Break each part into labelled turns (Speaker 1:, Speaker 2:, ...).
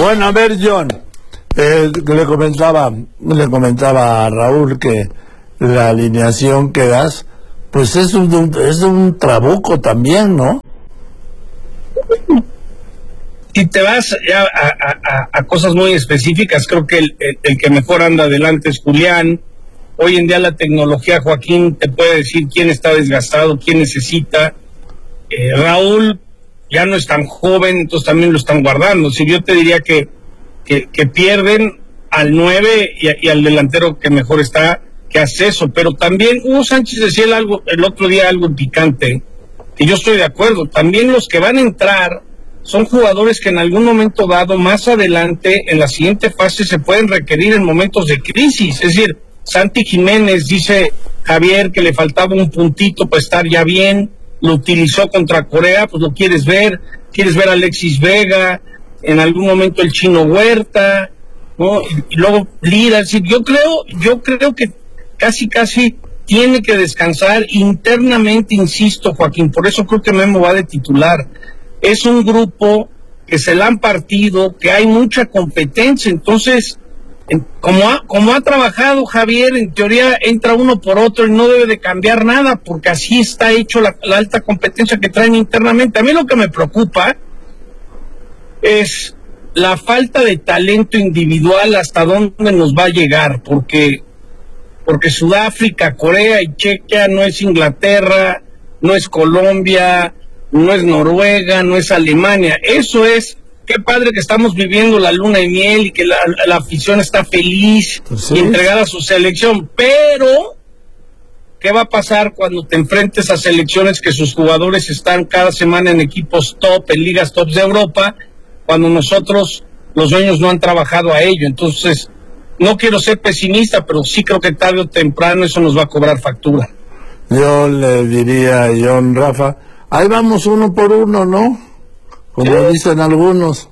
Speaker 1: Bueno, a ver, John, le comentaba a Raúl que la alineación que das, pues es un trabuco también, ¿no?
Speaker 2: Si te vas ya a cosas muy específicas, creo que el que mejor anda adelante es Julián. Hoy en día la tecnología, Joaquín, te puede decir quién está desgastado, quién necesita. Raúl ya no es tan joven, entonces también lo están guardando. Si yo te diría que pierden al 9 y al delantero que mejor está, que hace eso. Pero también Hugo Sánchez decía el otro día algo picante, que yo estoy de acuerdo. También los que van a entrar son jugadores que en algún momento dado, más adelante, en la siguiente fase, se pueden requerir en momentos de crisis. Es decir, Santi Jiménez, dice Javier, que le faltaba un puntito para estar ya bien, lo utilizó contra Corea, pues lo quieres ver a Alexis Vega, en algún momento el Chino Huerta, ¿no? Y luego Lira. Es decir, yo creo que casi tiene que descansar internamente, insisto, Joaquín, por eso creo que Memo va de titular. Es un grupo que se la han partido, que hay mucha competencia, entonces, como ha trabajado Javier, en teoría entra uno por otro y no debe de cambiar nada, porque así está hecho la alta competencia que traen internamente. A mí lo que me preocupa es la falta de talento individual, hasta dónde nos va a llegar, porque Sudáfrica, Corea y Chequia no es Inglaterra, no es Colombia, no es Noruega, no es Alemania. Eso es, qué padre que estamos viviendo la luna de miel y que la afición está feliz y entregada a su selección, pero ¿qué va a pasar cuando te enfrentes a selecciones que sus jugadores están cada semana en equipos top, en ligas tops de Europa, cuando nosotros, los dueños, no han trabajado a ello? Entonces, no quiero ser pesimista, pero sí creo que tarde o temprano eso nos va a cobrar factura.
Speaker 1: Yo le diría a John, Rafa, ahí vamos uno por uno, ¿no? Como dicen algunos.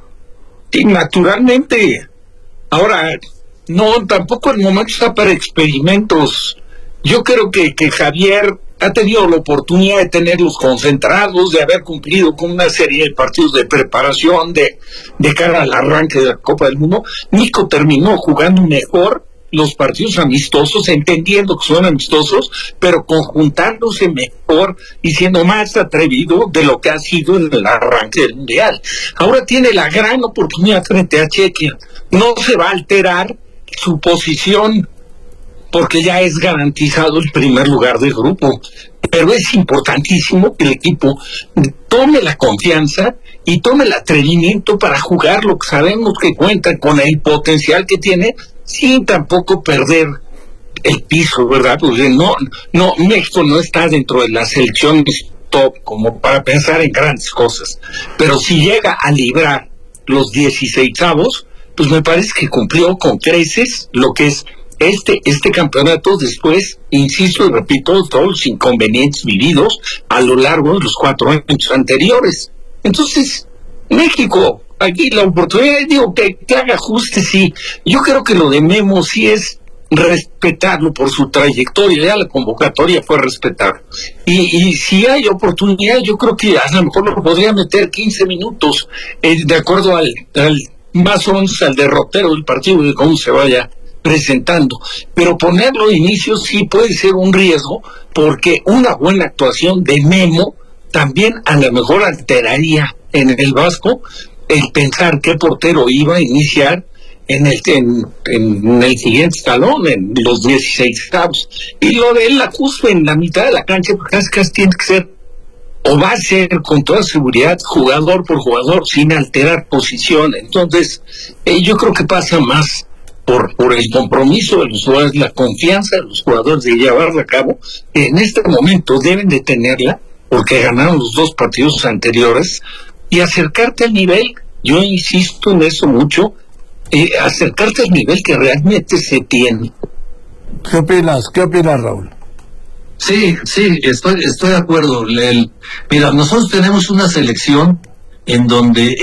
Speaker 3: Sí, naturalmente. Ahora, no, tampoco el momento está para experimentos. Yo creo que Javier ha tenido la oportunidad de tenerlos concentrados, de haber cumplido con una serie de partidos de preparación de cara al arranque de la Copa del Mundo. Nico terminó jugando mejor los partidos amistosos, entendiendo que son amistosos, pero conjuntándose mejor y siendo más atrevido de lo que ha sido en el arranque del Mundial. Ahora tiene la gran oportunidad frente a Chequia. No se va a alterar su posición porque ya es garantizado el primer lugar del grupo. Pero es importantísimo que el equipo tome la confianza y tome el atrevimiento para jugar lo que sabemos que cuenta con el potencial que tiene, sin tampoco perder el piso, ¿verdad? Porque no, México no está dentro de las selecciones top como para pensar en grandes cosas, pero si llega a librar los 16avos, pues me parece que cumplió con creces lo que es este campeonato, después, insisto y repito, todos los inconvenientes vividos a lo largo de los 4 años anteriores. Entonces, México, aquí la oportunidad, digo, que haga ajustes, sí. Yo creo que lo de Memo sí es respetarlo por su trayectoria, ya la convocatoria fue respetar. Y si hay oportunidad, yo creo que a lo mejor lo podría meter 15 minutos, de acuerdo al más o menos al derrotero del partido, de cómo se vaya presentando, pero ponerlo de inicio sí puede ser un riesgo, porque una buena actuación de Memo también a lo mejor alteraría en el Vasco el pensar qué portero iba a iniciar en el siguiente escalón, en los 16avos. Y lo de él, la justo en la mitad de la cancha, porque casi tiene que ser, o va a ser con toda seguridad, jugador por jugador, sin alterar posición. Entonces, yo creo que pasa más por el compromiso de los jugadores, la confianza de los jugadores de llevarla a cabo. En este momento deben de tenerla, porque ganaron los 2 partidos anteriores, y acercarte al nivel, yo insisto en eso mucho, acercarte al nivel que realmente se tiene.
Speaker 1: ¿Qué opinas, Raúl?
Speaker 4: Sí, estoy de acuerdo. Mira, nosotros tenemos una selección en donde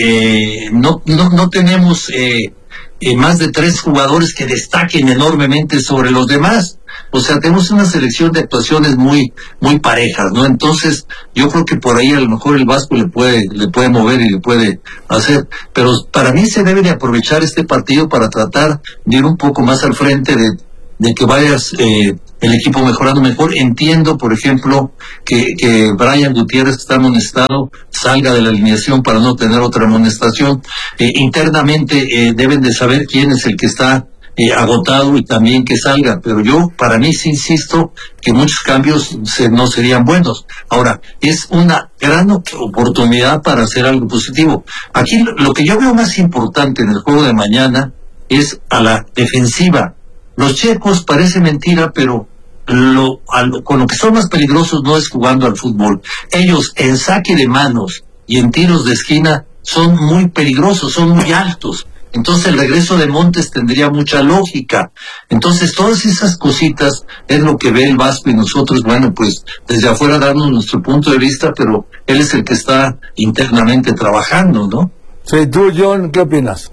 Speaker 4: no tenemos más de 3 jugadores que destaquen enormemente sobre los demás. O sea, tenemos una selección de actuaciones muy parejas, ¿no? Entonces, yo creo que por ahí a lo mejor el Vasco le puede mover y le puede hacer. Pero para mí se debe de aprovechar este partido para tratar de ir un poco más al frente de que vayas el equipo mejorando mejor. Entiendo, por ejemplo, que Brian Gutiérrez, que está amonestado, salga de la alineación para no tener otra amonestación. Internamente deben de saber quién es el que está agotado y también que salga, pero yo para mí sí insisto que muchos cambios no serían buenos. Ahora, es una gran oportunidad para hacer algo positivo. Aquí lo que yo veo más importante en el juego de mañana es a la defensiva. Los checos, parece mentira, pero con lo que son más peligrosos no es jugando al fútbol. Ellos en saque de manos y en tiros de esquina son muy peligrosos, son muy altos. Entonces el regreso de Montes tendría mucha lógica. Entonces todas esas cositas es lo que ve el Vasco y nosotros, bueno, pues desde afuera darnos nuestro punto de vista, pero él es el que está internamente trabajando, ¿no?
Speaker 1: Sí, tú, John, ¿qué opinas?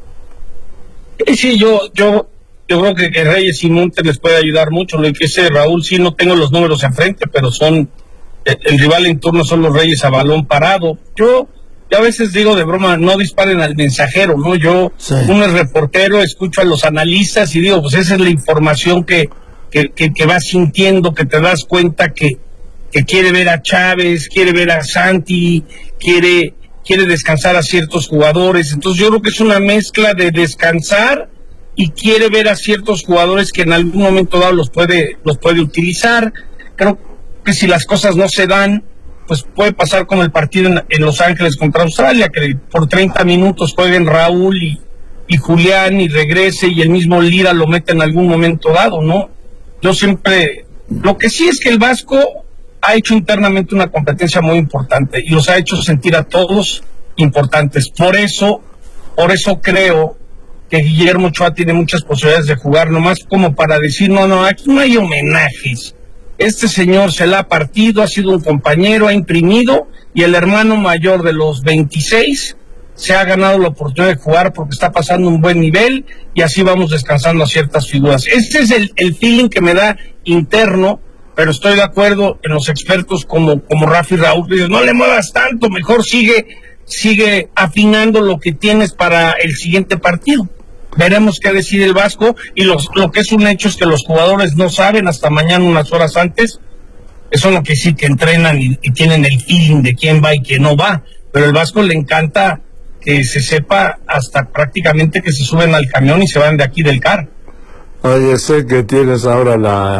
Speaker 2: Sí, yo creo que Reyes y Montes les puede ayudar mucho. Lo que dice Raúl, sí, no tengo los números enfrente, pero son el rival en turno son los Reyes a balón parado. Yo a veces digo de broma, no disparen al mensajero, ¿no? Uno es reportero, escucho a los analistas y digo, pues esa es la información que vas sintiendo, que te das cuenta que quiere ver a Chávez, quiere ver a Santi, quiere descansar a ciertos jugadores. Entonces yo creo que es una mezcla de descansar y quiere ver a ciertos jugadores que en algún momento dado los puede utilizar. Creo que si las cosas no se dan, pues puede pasar como el partido en Los Ángeles contra Australia, que por 30 minutos jueguen Raúl y Julián y regrese y el mismo Lira lo mete en algún momento dado, ¿no? Yo siempre... Lo que sí es que el Vasco ha hecho internamente una competencia muy importante y los ha hecho sentir a todos importantes. Por eso creo que Guillermo Ochoa tiene muchas posibilidades de jugar, nomás como para decir, no, aquí no hay homenajes. Este señor se la ha partido, ha sido un compañero, ha imprimido, y el hermano mayor de los 26 se ha ganado la oportunidad de jugar porque está pasando un buen nivel, y así vamos descansando a ciertas figuras. Este es el feeling que me da interno, pero estoy de acuerdo en los expertos como Rafa y Raúl, que dicen, no le muevas tanto, mejor sigue afinando lo que tienes para el siguiente partido. Veremos qué decide el Vasco, y lo que es un hecho es que los jugadores no saben hasta mañana unas horas antes. Eso es lo que sí, que entrenan y tienen el feeling de quién va y quién no va, pero el Vasco le encanta que se sepa hasta prácticamente que se suben al camión y se van de aquí del CAR.
Speaker 1: Oye, sé que tienes ahora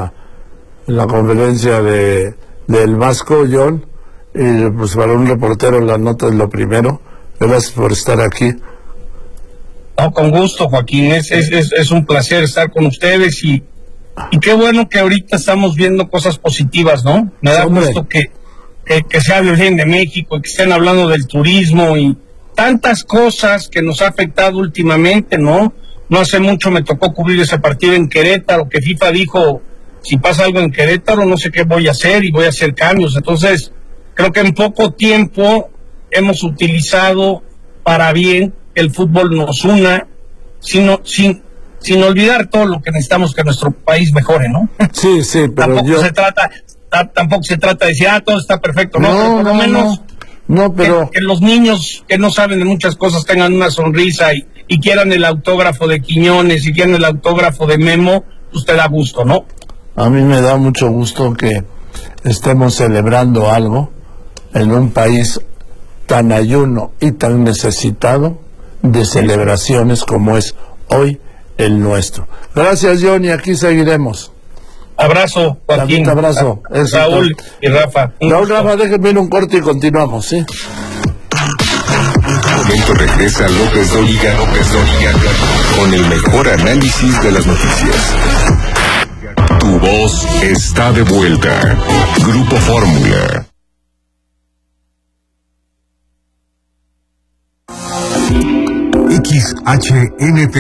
Speaker 1: la conferencia del Vasco, John, y pues para un reportero la nota es lo primero. Gracias por estar aquí.
Speaker 2: No, con gusto, Joaquín, es un placer estar con ustedes y qué bueno que ahorita estamos viendo cosas positivas, ¿no? Me da gusto que se hable bien de México, que estén hablando del turismo y tantas cosas que nos ha afectado últimamente, ¿no? No hace mucho me tocó cubrir ese partido en Querétaro, que FIFA dijo, si pasa algo en Querétaro, no sé qué voy a hacer y voy a hacer cambios. Entonces, creo que en poco tiempo hemos utilizado para bien el fútbol nos una, sin olvidar todo lo que necesitamos que nuestro país mejore, ¿no?
Speaker 1: Sí, pero
Speaker 2: tampoco se trata de decir, todo está perfecto, ¿no? Pero por lo menos que los niños que no saben de muchas cosas tengan una sonrisa y quieran el autógrafo de Quiñones y quieran el autógrafo de Memo, pues te da gusto, ¿no?
Speaker 1: A mí me da mucho gusto que estemos celebrando algo en un país tan ayuno y tan necesitado de celebraciones como es hoy el nuestro. Gracias, John, y aquí seguiremos.
Speaker 2: Abrazo, Joaquín.
Speaker 1: Abrazo.
Speaker 2: Raúl y Rafa.
Speaker 1: Rafa, déjenme ir un corte y continuamos, ¿sí?
Speaker 5: Un momento regresa López Dóriga con el mejor análisis de las noticias. Tu voz está de vuelta. Grupo Fórmula. XHNT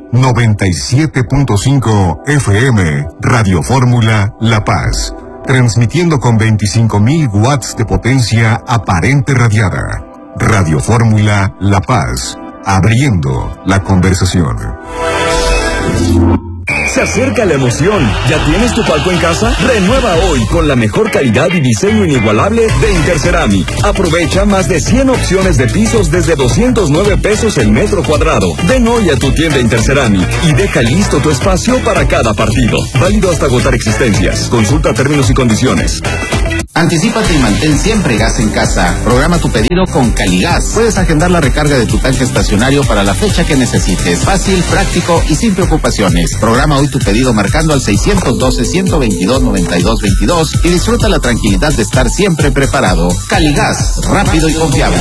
Speaker 5: 97.5 FM Radio Fórmula La Paz, transmitiendo con 25.000 watts de potencia aparente radiada. Radio Fórmula La Paz, abriendo la conversación.
Speaker 6: Se acerca la emoción. ¿Ya tienes tu palco en casa? Renueva hoy con la mejor calidad y diseño inigualable de Interceramic. Aprovecha más de 100 opciones de pisos desde 209 pesos el metro cuadrado. Ven hoy a tu tienda Interceramic y deja listo tu espacio para cada partido. Válido hasta agotar existencias. Consulta términos y condiciones.
Speaker 7: Anticípate y mantén siempre gas en casa. Programa tu pedido con Caligas. Puedes agendar la recarga de tu tanque estacionario para la fecha que necesites. Fácil, práctico y sin preocupaciones. Programa hoy tu pedido marcando al 612-122-9222 y disfruta la tranquilidad de estar siempre preparado. Caligas, rápido y confiable.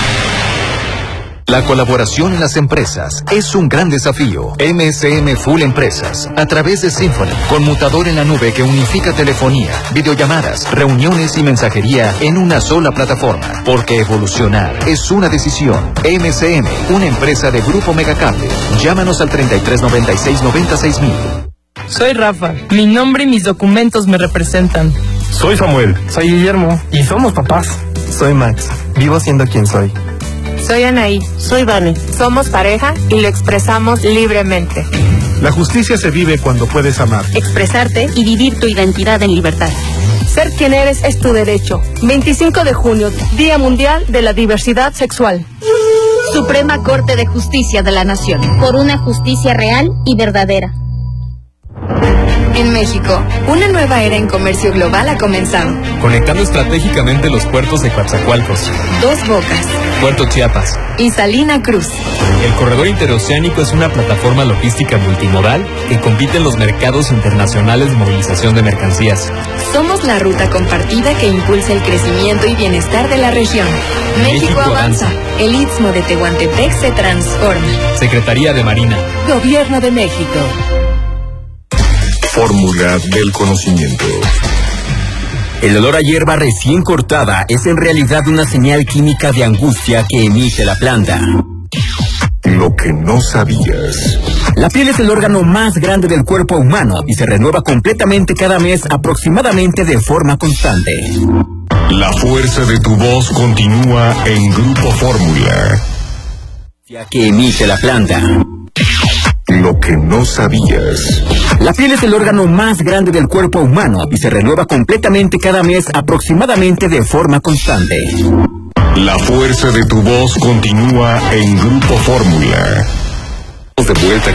Speaker 8: La colaboración en las empresas es un gran desafío. MSM Full Empresas, a través de Symphony, conmutador en la nube que unifica telefonía, videollamadas, reuniones y mensajería en una sola plataforma. Porque evolucionar es una decisión. MSM, una empresa de Grupo Megacable. Llámanos al 3396-96000.
Speaker 9: Soy Rafa. Mi nombre y mis documentos me representan.
Speaker 10: Soy Samuel.
Speaker 11: Soy Guillermo.
Speaker 10: Y somos papás.
Speaker 11: Soy Max. Vivo siendo quien soy.
Speaker 12: Soy Anaí. Soy Vane. Somos pareja y lo expresamos libremente.
Speaker 10: La justicia se vive cuando puedes amar,
Speaker 12: expresarte y vivir tu identidad en libertad.
Speaker 13: Ser quien eres es tu derecho. 25 de junio, Día Mundial de la Diversidad Sexual.
Speaker 14: Suprema Corte de Justicia de la Nación. Por una justicia real y verdadera.
Speaker 15: En México, una nueva era en comercio global ha comenzado.
Speaker 16: Conectando estratégicamente los puertos de Coatzacoalcos,
Speaker 15: Dos Bocas,
Speaker 16: Puerto Chiapas
Speaker 15: y Salina Cruz.
Speaker 16: El corredor interoceánico es una plataforma logística multimodal que compite en los mercados internacionales de movilización de mercancías.
Speaker 15: Somos la ruta compartida que impulsa el crecimiento y bienestar de la región. México avanza. El Istmo de Tehuantepec se transforma.
Speaker 16: Secretaría de Marina.
Speaker 13: Gobierno de México.
Speaker 5: Fórmula del conocimiento.
Speaker 6: El olor a hierba recién cortada es en realidad una señal química de angustia que emite la planta.
Speaker 5: Lo que no sabías.
Speaker 6: La piel es el órgano más grande del cuerpo humano y se renueva completamente cada mes aproximadamente de forma constante.
Speaker 5: La fuerza de tu voz continúa en Grupo Fórmula.
Speaker 6: Que emite la planta.
Speaker 5: Lo que no sabías.
Speaker 6: La piel es el órgano más grande del cuerpo humano y se renueva completamente cada mes aproximadamente de forma constante.
Speaker 5: La fuerza de tu voz continúa en Grupo Fórmula. De vuelta